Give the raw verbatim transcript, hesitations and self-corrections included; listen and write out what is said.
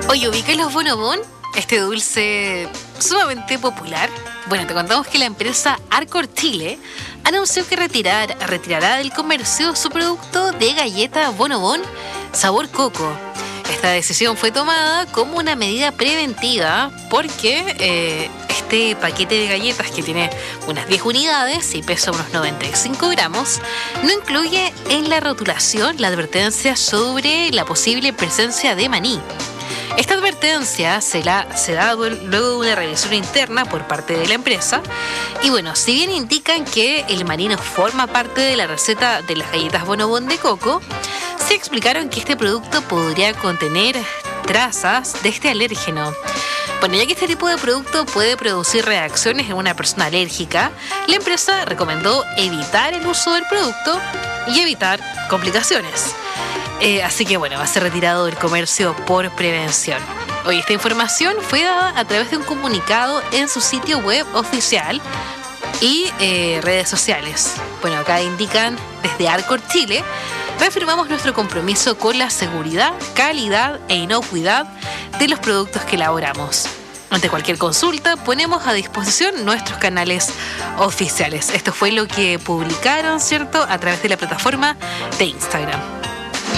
Oye, ¿ubicas los bonobón? Este dulce sumamente popular. Bueno, te contamos que la empresa Arcor Chile anunció que retirar, retirará del comercio su producto de galleta bonobón sabor coco. Esta decisión fue tomada como una medida preventiva porque eh, este paquete de galletas, que tiene unas diez unidades y pesa unos noventa y cinco gramos, no incluye en la rotulación la advertencia sobre la posible presencia de maní. Esta advertencia se, la, se da luego de una revisión interna por parte de la empresa. Y bueno, si bien indican que el maní no forma parte de la receta de las galletas bonobón de coco, se explicaron que este producto podría contener trazas de este alérgeno. Bueno, ya que este tipo de producto puede producir reacciones en una persona alérgica, la empresa recomendó evitar el uso del producto y evitar complicaciones. Eh, así que bueno, va a ser retirado del comercio por prevención. Hoy esta información fue dada a través de un comunicado en su sitio web oficial y eh, redes sociales. Bueno, acá indican desde Arcor Chile: reafirmamos nuestro compromiso con la seguridad, calidad e inocuidad de los productos que elaboramos. Ante cualquier consulta, ponemos a disposición nuestros canales oficiales. Esto fue lo que publicaron, ¿cierto?, a través de la plataforma de Instagram.